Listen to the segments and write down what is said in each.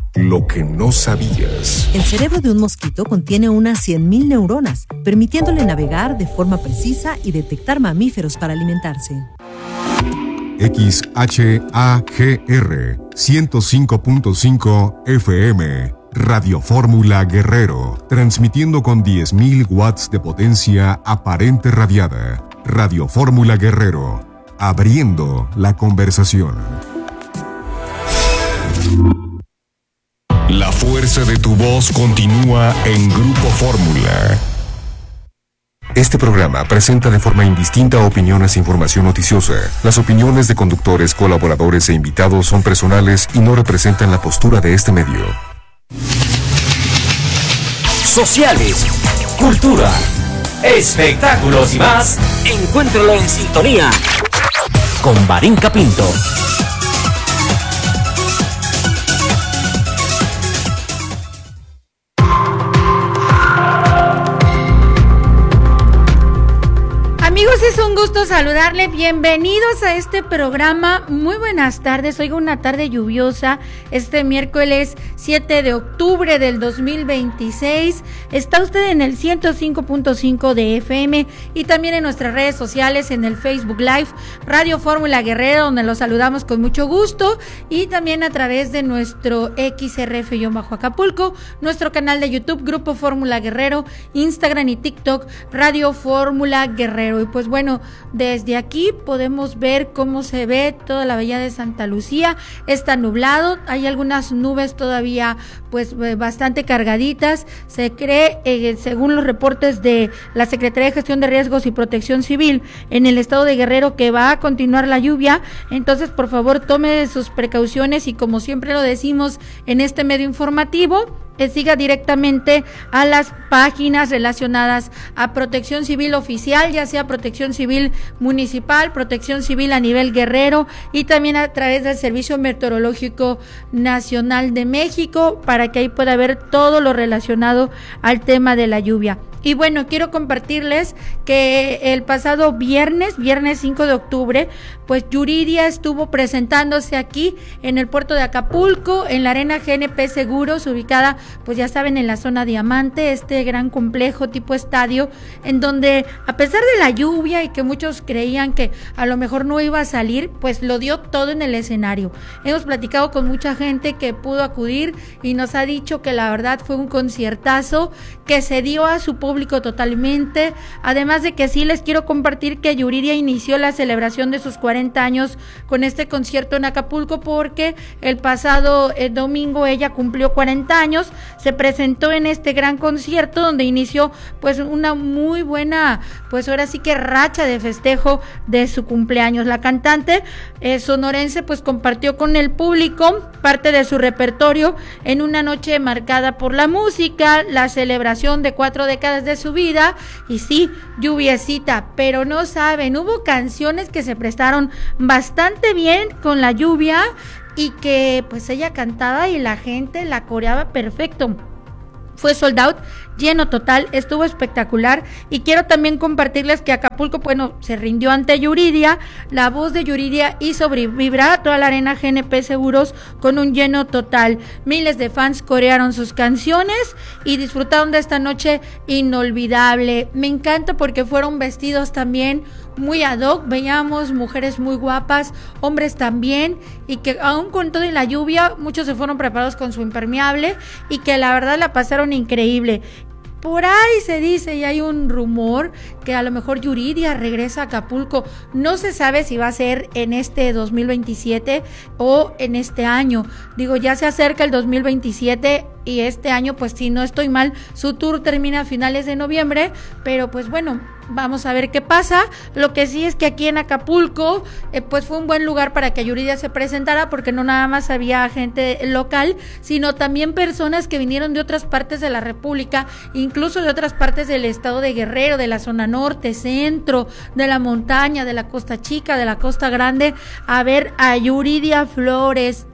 Lo que no sabías. El cerebro de un mosquito contiene unas 100.000 neuronas, permitiéndole navegar de forma precisa y detectar mamíferos para alimentarse. XHAGR 105.5 FM Radio Fórmula Guerrero, transmitiendo con 10.000 watts de potencia aparente radiada. Radio Fórmula Guerrero, abriendo la conversación. La fuerza de tu voz continúa en Grupo Fórmula. Este programa presenta de forma indistinta opiniones e información noticiosa. Las opiniones de conductores, colaboradores e invitados son personales y no representan la postura de este medio. Sociales, cultura, espectáculos y más. Encuéntralo en sintonía con Varinka Pinto. Amigos, es un gusto saludarle, bienvenidos a este programa, muy buenas tardes, hoy una tarde lluviosa, este miércoles 7 de octubre del 2026, está usted en el 105.5 de FM y también en nuestras redes sociales, en el Facebook Live, Radio Fórmula Guerrero, donde los saludamos con mucho gusto, y también a través de nuestro XRF-Acapulco, nuestro canal de YouTube, Grupo Fórmula Guerrero, Instagram y TikTok, Radio Fórmula Guerrero. Y pues bueno, desde aquí podemos ver cómo se ve toda la bahía de Santa Lucía. Está nublado, hay algunas nubes todavía pues bastante cargaditas. Se cree, según los reportes de la Secretaría de Gestión de Riesgos y Protección Civil en el estado de Guerrero, que va a continuar la lluvia. Entonces, por favor, tome sus precauciones y, como siempre lo decimos en este medio informativo, que siga directamente a las páginas relacionadas a Protección Civil Oficial, ya sea Protección Civil Municipal, Protección Civil a nivel Guerrero, y también a través del Servicio Meteorológico Nacional de México, para que ahí pueda ver todo lo relacionado al tema de la lluvia. Y bueno, quiero compartirles que el pasado viernes 5 de octubre, pues Yuridia estuvo presentándose aquí en el puerto de Acapulco, en la Arena GNP Seguros, ubicada, pues ya saben, en la zona Diamante, este gran complejo tipo estadio, en donde, a pesar de la lluvia y que muchos creían que a lo mejor no iba a salir, pues lo dio todo en el escenario. Hemos platicado con mucha gente que pudo acudir y nos ha dicho que la verdad fue un conciertazo que se dio a su público totalmente, además de que sí les quiero compartir que Yuridia inició la celebración de sus 40 años con este concierto en Acapulco, porque el pasado domingo ella cumplió 40 años, se presentó en este gran concierto donde inició pues una muy buena, pues ahora sí que racha de festejo de su cumpleaños. La cantante sonorense pues compartió con el público parte de su repertorio en una noche marcada por la música, la celebración de 4 décadas de su vida, y sí, lluviecita, pero no saben, hubo canciones que se prestaron bastante bien con la lluvia y que pues ella cantaba y la gente la coreaba perfecto. Fue sold out, lleno total, estuvo espectacular, y quiero también compartirles que Acapulco, bueno, se rindió ante Yuridia. La voz de Yuridia hizo vibrar toda la Arena GNP Seguros con un lleno total. Miles de fans corearon sus canciones y disfrutaron de esta noche inolvidable. Me encanta porque fueron vestidos también muy ad hoc, veíamos mujeres muy guapas, hombres también, y que aún con todo en la lluvia, muchos se fueron preparados con su impermeable y que la verdad la pasaron increíble. Por ahí se dice y hay un rumor que a lo mejor Yuridia regresa a Acapulco. No se sabe si va a ser en este 2027 o en este año. Digo, ya se acerca el 2027 y este año, pues si no estoy mal, su tour termina a finales de noviembre, pero pues bueno, vamos a ver qué pasa. Lo que sí es que aquí en Acapulco, pues fue un buen lugar para que Yuridia se presentara, porque no nada más había gente local, sino también personas que vinieron de otras partes de la República, incluso de otras partes del estado de Guerrero, de la zona norte, centro, de la montaña, de la Costa Chica, de la Costa Grande, a ver a Yuridia Flores.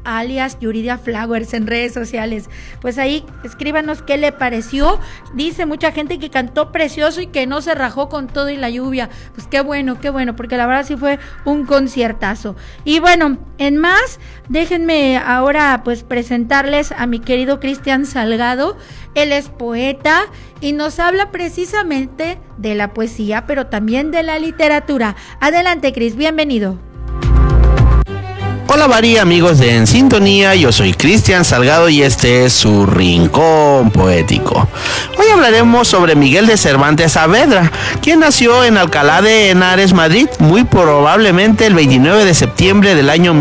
alias Yuridia Flowers en redes sociales. Pues ahí escríbanos qué le pareció. Dice mucha gente que cantó precioso y que no se rajó con todo y la lluvia. Pues qué bueno, porque la verdad sí fue un conciertazo. Y bueno, en más, déjenme ahora pues presentarles a mi querido Cristian Salgado. Él es poeta y nos habla precisamente de la poesía, pero también de la literatura. Adelante, Cris, bienvenido. Hola Mari, amigos de En Sintonía, yo soy Cristian Salgado y este es su Rincón Poético. Hoy hablaremos sobre Miguel de Cervantes Saavedra, quien nació en Alcalá de Henares, Madrid, muy probablemente el 29 de septiembre del año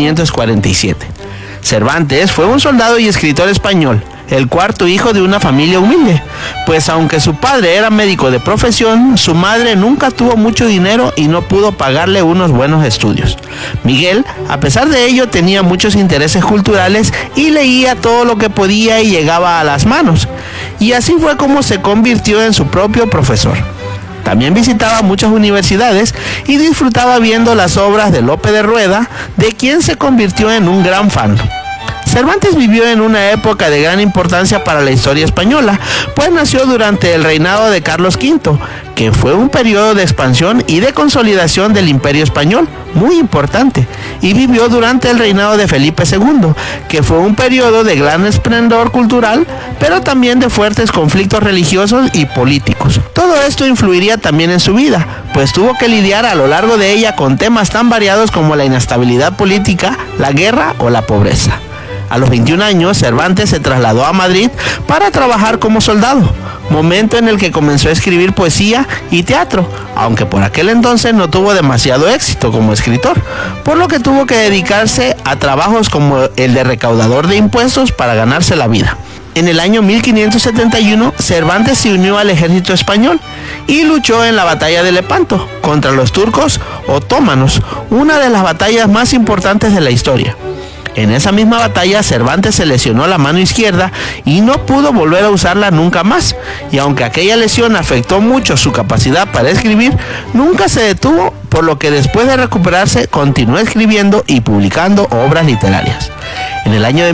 1547. Cervantes fue un soldado y escritor español, el cuarto hijo de una familia humilde, pues aunque su padre era médico de profesión, su madre nunca tuvo mucho dinero y no pudo pagarle unos buenos estudios. Miguel, a pesar de ello, tenía muchos intereses culturales y leía todo lo que podía y llegaba a las manos, y así fue como se convirtió en su propio profesor. También visitaba muchas universidades y disfrutaba viendo las obras de Lope de Rueda, de quien se convirtió en un gran fan. Cervantes vivió en una época de gran importancia para la historia española, pues nació durante el reinado de Carlos V, que fue un periodo de expansión y de consolidación del Imperio Español, muy importante, y vivió durante el reinado de Felipe II, que fue un periodo de gran esplendor cultural, pero también de fuertes conflictos religiosos y políticos. Todo esto influiría también en su vida, pues tuvo que lidiar a lo largo de ella con temas tan variados como la inestabilidad política, la guerra o la pobreza. A los 21 años, Cervantes se trasladó a Madrid para trabajar como soldado, momento en el que comenzó a escribir poesía y teatro, aunque por aquel entonces no tuvo demasiado éxito como escritor, por lo que tuvo que dedicarse a trabajos como el de recaudador de impuestos para ganarse la vida. En el año 1571, Cervantes se unió al ejército español y luchó en la batalla de Lepanto contra los turcos otomanos, una de las batallas más importantes de la historia. En esa misma batalla, Cervantes se lesionó la mano izquierda y no pudo volver a usarla nunca más. Y aunque aquella lesión afectó mucho su capacidad para escribir, nunca se detuvo, por lo que después de recuperarse continuó escribiendo y publicando obras literarias. En el año de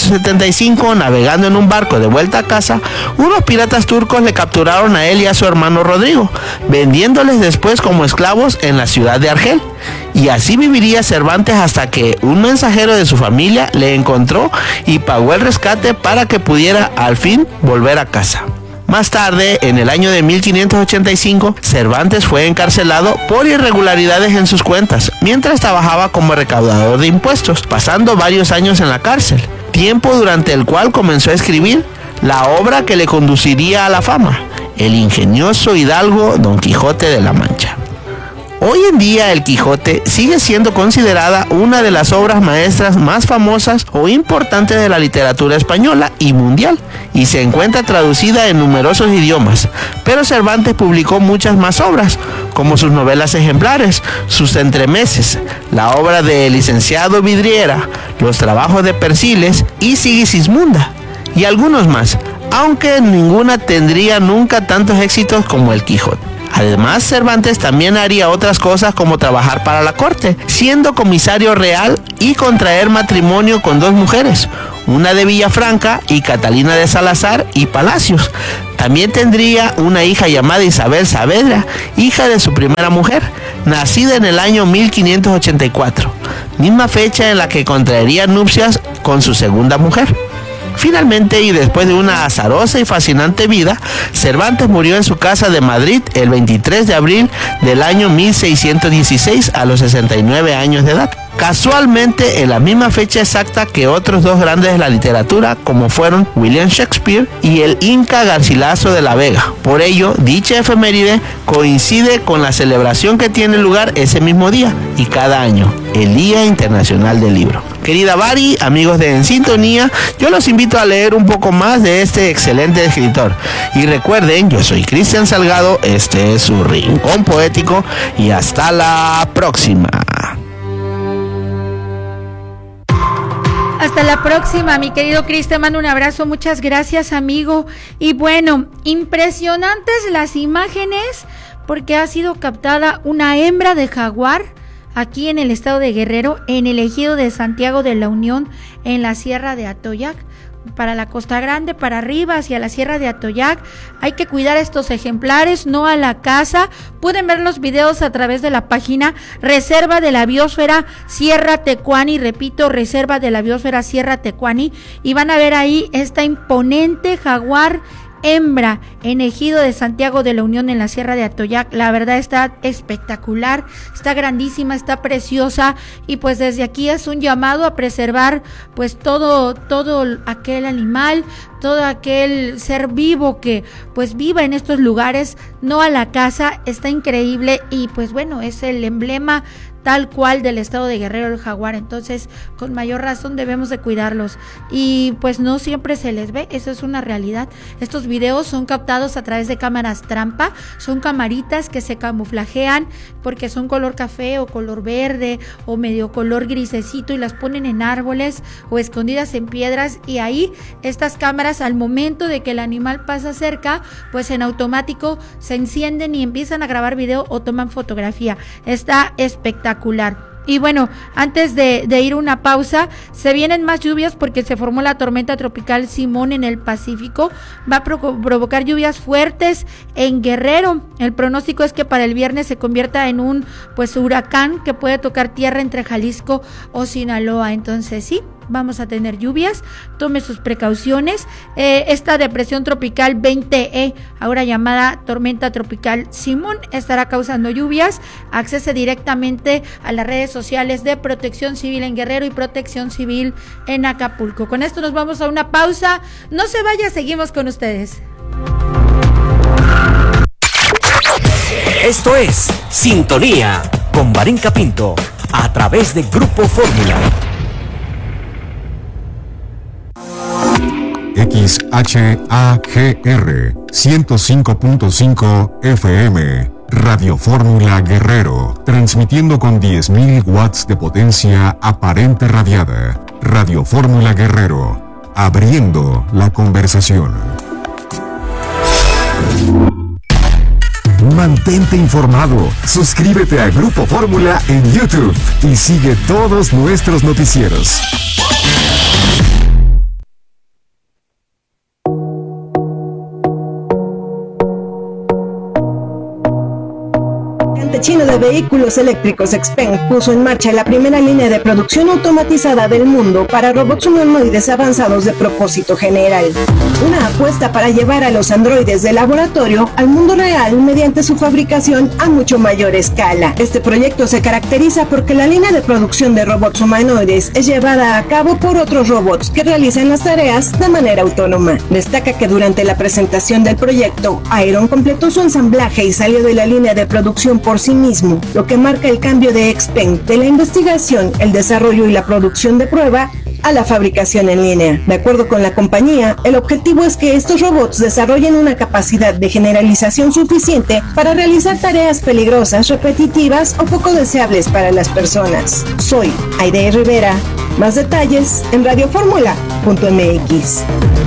1575, navegando en un barco de vuelta a casa, unos piratas turcos le capturaron a él y a su hermano Rodrigo, vendiéndoles después como esclavos en la ciudad de Argel. Y así viviría Cervantes hasta que un mensajero de su familia le encontró y pagó el rescate para que pudiera al fin volver a casa. Más tarde, en el año de 1585, Cervantes fue encarcelado por irregularidades en sus cuentas, mientras trabajaba como recaudador de impuestos, pasando varios años en la cárcel, tiempo durante el cual comenzó a escribir la obra que le conduciría a la fama, el ingenioso hidalgo Don Quijote de la Mancha. Hoy en día el Quijote sigue siendo considerada una de las obras maestras más famosas o importantes de la literatura española y mundial, y se encuentra traducida en numerosos idiomas, pero Cervantes publicó muchas más obras, como sus novelas ejemplares, sus entremeses, la obra de Licenciado Vidriera, los trabajos de Persiles y Sigismunda, y algunos más, aunque ninguna tendría nunca tantos éxitos como el Quijote. Además, Cervantes también haría otras cosas como trabajar para la corte, siendo comisario real y contraer matrimonio con dos mujeres, una de Villafranca y Catalina de Salazar y Palacios. También tendría una hija llamada Isabel Saavedra, hija de su primera mujer, nacida en el año 1584, misma fecha en la que contraería nupcias con su segunda mujer. Finalmente, y después de una azarosa y fascinante vida, Cervantes murió en su casa de Madrid el 23 de abril del año 1616 a los 69 años de edad. Casualmente en la misma fecha exacta que otros dos grandes de la literatura, como fueron William Shakespeare y el Inca Garcilaso de la Vega. Por ello, dicha efeméride coincide con la celebración que tiene lugar ese mismo día y cada año, el Día Internacional del Libro. Querida Bari, amigos de En Sintonía, yo los invito a leer un poco más de este excelente escritor. Y recuerden, yo soy Cristian Salgado, este es su Rincón Poético y hasta la próxima. Hasta la próxima, mi querido Cris, te mando un abrazo, muchas gracias, amigo. Y bueno, impresionantes las imágenes porque ha sido captada una hembra de jaguar aquí en el estado de Guerrero, en el ejido de Santiago de la Unión, en la Sierra de Atoyac. Para la Costa Grande, para arriba, hacia la Sierra de Atoyac, hay que cuidar estos ejemplares, no a la caza. Pueden ver los videos a través de la página Reserva de la Biosfera Sierra Tecuani, repito, Reserva de la Biosfera Sierra Tecuani, y van a ver ahí esta imponente jaguar hembra en ejido de Santiago de la Unión, en la Sierra de Atoyac. La verdad está espectacular, está grandísima, está preciosa, y pues desde aquí es un llamado a preservar pues todo aquel animal, todo aquel ser vivo que pues viva en estos lugares, no a la caza. Está increíble y pues bueno, es el emblema tal cual del estado de Guerrero, el jaguar. Entonces con mayor razón debemos de cuidarlos, y pues no siempre se les ve, eso es una realidad. Estos videos son captados a través de cámaras trampa, son camaritas que se camuflajean porque son color café o color verde o medio color grisecito, y las ponen en árboles o escondidas en piedras, y ahí estas cámaras, al momento de que el animal pasa cerca, pues en automático se encienden y empiezan a grabar video o toman fotografía. Está espectacular. Y bueno, antes de ir a una pausa, se vienen más lluvias porque se formó la tormenta tropical Simón en el Pacífico. Va a provocar lluvias fuertes en Guerrero. El pronóstico es que para el viernes se convierta en un huracán que puede tocar tierra entre Jalisco o Sinaloa. Entonces sí, vamos a tener lluvias, tome sus precauciones. Esta depresión tropical 20E, ahora llamada tormenta tropical Simón, estará causando lluvias. Accese directamente a las redes sociales de Protección Civil en Guerrero y Protección Civil en Acapulco. Con esto nos vamos a una pausa. No se vaya, seguimos con ustedes. Esto es Sintonía con Barinca Pinto a través de Grupo Fórmula. XHAGR 105.5 FM Radio Fórmula Guerrero, transmitiendo con 10.000 watts de potencia aparente radiada. Radio Fórmula Guerrero, abriendo la conversación. Mantente informado, suscríbete a Grupo Fórmula en YouTube y sigue todos nuestros noticieros. Chino de vehículos eléctricos XPeng puso en marcha la primera línea de producción automatizada del mundo para robots humanoides avanzados de propósito general. Una apuesta para llevar a los androides de laboratorio al mundo real mediante su fabricación a mucho mayor escala. Este proyecto se caracteriza porque la línea de producción de robots humanoides es llevada a cabo por otros robots que realizan las tareas de manera autónoma. Destaca que durante la presentación del proyecto, Iron completó su ensamblaje y salió de la línea de producción por sí mismo, lo que marca el cambio de XPeng de la investigación, el desarrollo y la producción de prueba a la fabricación en línea. De acuerdo con la compañía, el objetivo es que estos robots desarrollen una capacidad de generalización suficiente para realizar tareas peligrosas, repetitivas o poco deseables para las personas. Soy Aide Rivera. Más detalles en radioformula.mx.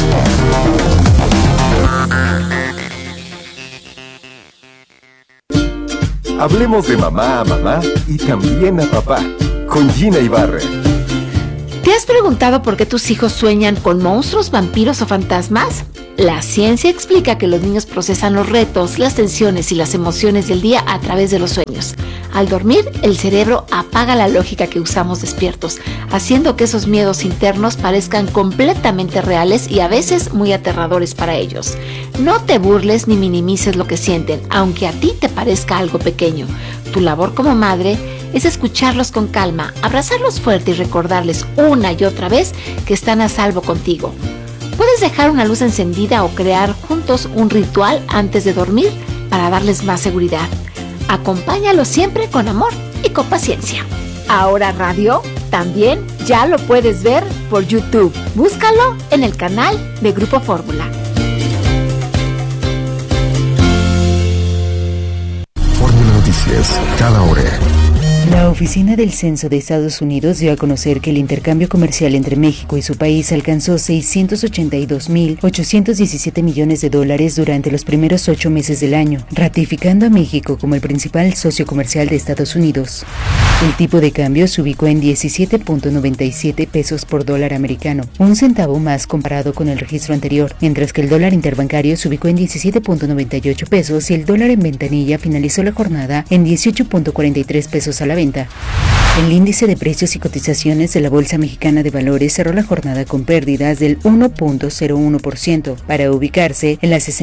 Hablemos de mamá a mamá y también a papá, con Gina Ibarra. ¿Te has preguntado por qué tus hijos sueñan con monstruos, vampiros o fantasmas? La ciencia explica que los niños procesan los retos, las tensiones y las emociones del día a través de los sueños. Al dormir, el cerebro apaga la lógica que usamos despiertos, haciendo que esos miedos internos parezcan completamente reales y a veces muy aterradores para ellos. No te burles ni minimices lo que sienten, aunque a ti te parezca algo pequeño. Tu labor como madre es escucharlos con calma, abrazarlos fuerte y recordarles una y otra vez que están a salvo contigo. Puedes dejar una luz encendida o crear juntos un ritual antes de dormir para darles más seguridad. Acompáñalos siempre con amor y con paciencia. Ahora Radio también ya lo puedes ver por YouTube. Búscalo en el canal de Grupo Fórmula. Fórmula Noticias, cada hora. La Oficina del Censo de Estados Unidos dio a conocer que el intercambio comercial entre México y su país alcanzó 682.817 millones de dólares durante los primeros 8 meses del año, ratificando a México como el principal socio comercial de Estados Unidos. El tipo de cambio se ubicó en 17.97 pesos por dólar americano, un centavo más comparado con el registro anterior, mientras que el dólar interbancario se ubicó en 17.98 pesos y el dólar en ventanilla finalizó la jornada en 18.43 pesos a la venta. El índice de precios y cotizaciones de la Bolsa Mexicana de Valores cerró la jornada con pérdidas del 1.01% para ubicarse en las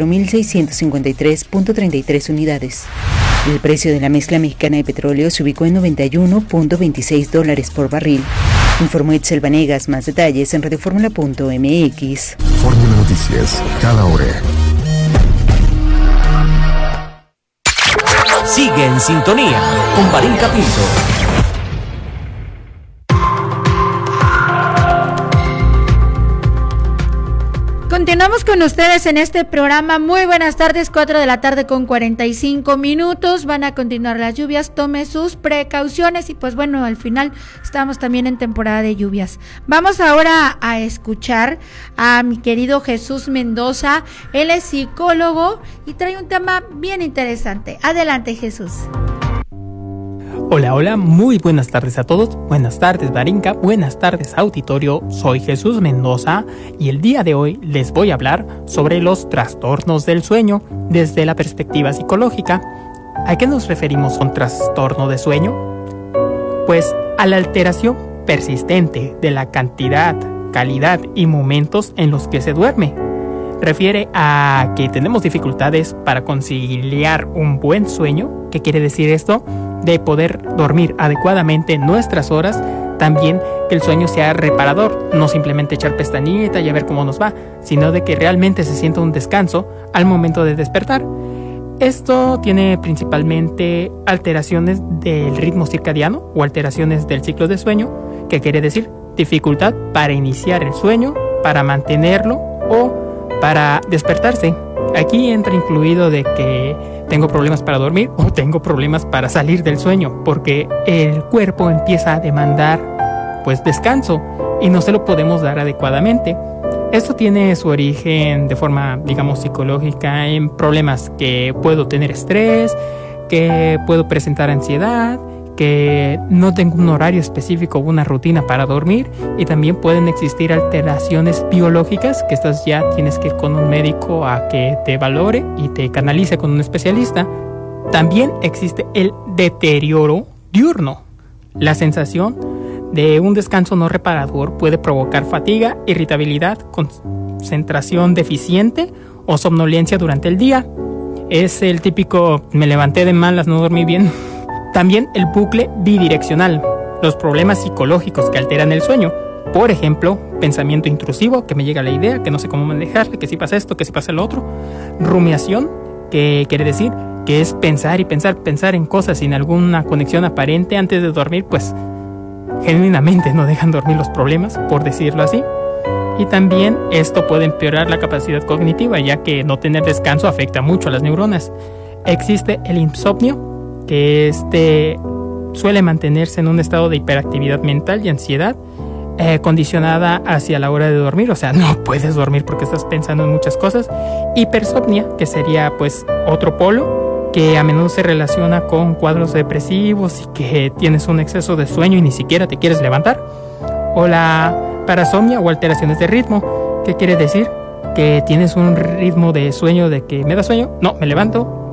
64.653.33 unidades. El precio de la mezcla mexicana de petróleo se ubicó en $91.26 por barril. Informó Itzel Vanegas. Más detalles en radioformula.mx. Fórmula Noticias, cada hora. Sigue en sintonía con Marín Capinto. Continuamos con ustedes en este programa. Muy buenas tardes, 4 de la tarde con 45 minutos. Van a continuar las lluvias, tome sus precauciones y pues bueno, al final estamos también en temporada de lluvias. Vamos ahora a escuchar a mi querido Jesús Mendoza. Él es psicólogo y trae un tema bien interesante. Adelante, Jesús. Hola, muy buenas tardes a todos. Buenas tardes, Barinca. Buenas tardes, auditorio. Soy Jesús Mendoza y el día de hoy les voy a hablar sobre los trastornos del sueño desde la perspectiva psicológica. ¿A qué nos referimos con trastorno de sueño? Pues a la alteración persistente de la cantidad, calidad y momentos en los que se duerme. Refiere a que tenemos dificultades para conciliar un buen sueño. ¿Qué quiere decir esto? De poder dormir adecuadamente nuestras horas, también que el sueño sea reparador, no simplemente echar pestañita y a ver cómo nos va, sino de que realmente se sienta un descanso al momento de despertar. Esto tiene principalmente alteraciones del ritmo circadiano o alteraciones del ciclo de sueño, que quiere decir dificultad para iniciar el sueño, para mantenerlo o para despertarse. Aquí entra incluido de que tengo problemas para dormir o tengo problemas para salir del sueño, porque el cuerpo empieza a demandar pues descanso y no se lo podemos dar adecuadamente. Esto tiene su origen de forma, digamos, psicológica en problemas que puedo tener estrés, que puedo presentar ansiedad, que no tengo un horario específico o una rutina para dormir, y también pueden existir alteraciones biológicas que estas ya tienes que ir con un médico a que te valore y te canalice con un especialista. También existe el deterioro diurno. La sensación de un descanso no reparador puede provocar fatiga, irritabilidad, concentración deficiente o somnolencia durante el día. Es el típico me levanté de malas, no dormí bien. También el bucle bidireccional, los problemas psicológicos que alteran el sueño. Por ejemplo, pensamiento intrusivo, que me llega la idea, que no sé cómo manejarle, que si pasa esto, que si pasa lo otro. Rumiación, que quiere decir que es pensar y pensar en cosas sin alguna conexión aparente antes de dormir, pues genuinamente no dejan dormir los problemas, por decirlo así. Y también esto puede empeorar la capacidad cognitiva, ya que no tener descanso afecta mucho a las neuronas. Existe el insomnio, que suele mantenerse en un estado de hiperactividad mental y ansiedad condicionada hacia la hora de dormir, o sea, no puedes dormir porque estás pensando en muchas cosas. Hipersomnia, que sería pues otro polo, que a menudo se relaciona con cuadros depresivos y que tienes un exceso de sueño y ni siquiera te quieres levantar. O la parasomnia o alteraciones de ritmo, que quiere decir que tienes un ritmo de sueño de que me da sueño, no, me levanto,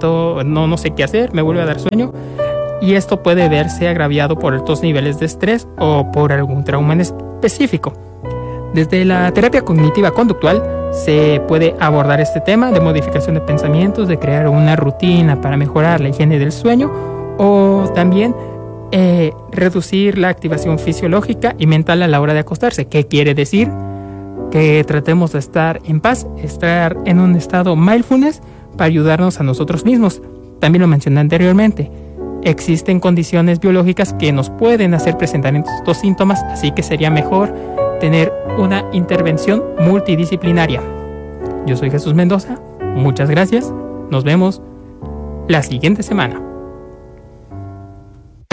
no sé qué hacer, me vuelve a dar sueño, y esto puede verse agraviado por altos niveles de estrés o por algún trauma en específico. Desde la terapia cognitiva conductual se puede abordar este tema de modificación de pensamientos, de crear una rutina para mejorar la higiene del sueño, o también reducir la activación fisiológica y mental a la hora de acostarse. ¿Qué quiere decir? Que tratemos de estar en paz, estar en un estado mindfulness para ayudarnos a nosotros mismos. También lo mencioné anteriormente, existen condiciones biológicas que nos pueden hacer presentar estos síntomas, así que sería mejor tener una intervención multidisciplinaria. Yo soy Jesús Mendoza, muchas gracias, nos vemos la siguiente semana.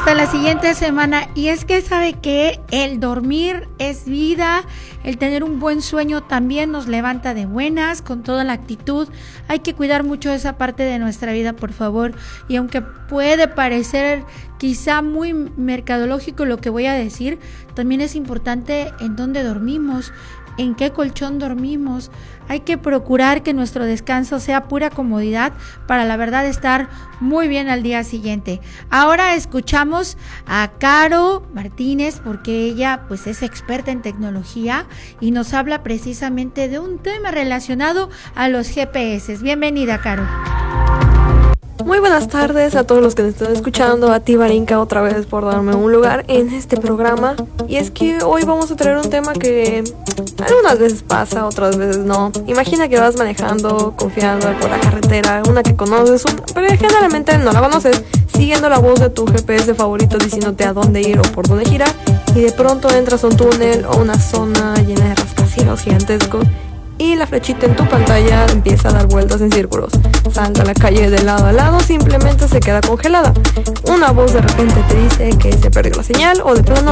hasta la siguiente semana. Y es que sabe que el dormir es vida, el tener un buen sueño también nos levanta de buenas, con toda la actitud. Hay que cuidar mucho esa parte de nuestra vida, por favor. Y aunque puede parecer quizá muy mercadológico lo que voy a decir, también es importante en dónde dormimos, en qué colchón dormimos. Hay que procurar que nuestro descanso sea pura comodidad para la verdad estar muy bien al día siguiente. Ahora escuchamos a Caro Martínez porque ella pues es experta en tecnología y nos habla precisamente de un tema relacionado a los GPS. Bienvenida, Caro. Muy buenas tardes a todos los que nos están escuchando, a ti Barinka otra vez por darme un lugar en este programa. Y es que hoy vamos a traer un tema que algunas veces pasa, otras veces no. Imagina que vas manejando, confiando por la carretera, una que conoces, pero generalmente no la conoces, siguiendo la voz de tu GPS favorito diciéndote a dónde ir o por dónde girar, y de pronto entras a un túnel o una zona llena de rascacielos gigantescos y la flechita en tu pantalla empieza a dar vueltas en círculos. Salta a la calle de lado a lado, simplemente se queda congelada. Una voz de repente te dice que se perdió la señal o de plano